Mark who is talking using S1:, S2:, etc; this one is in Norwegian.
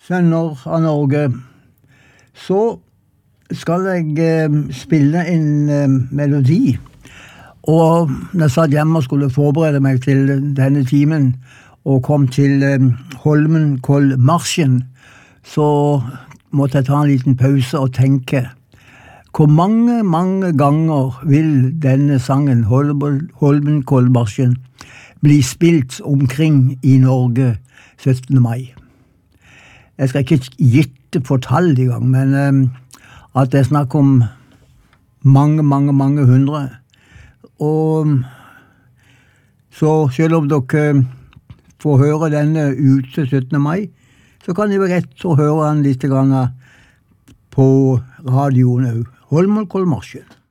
S1: Sønner av Norge, så skal jeg spille en melodi. Og når jeg satt hjemme og skulle forberede meg til denne timen, og kom til Holmenkollmarsjen, så måtte jeg ta en liten pause og tenke. Hvor mange ganger vil denne sangen, Holmenkollmarsjen, bli spilt omkring i Norge 17. mai? Jeg skal ikke gitte på tall i gang, men at det snakk om mange hundre. Og så selv om dere får høre denne ute 17. mai, så kan det være rett å høre den litt grann på radioen også. Holmenkollmarsjen.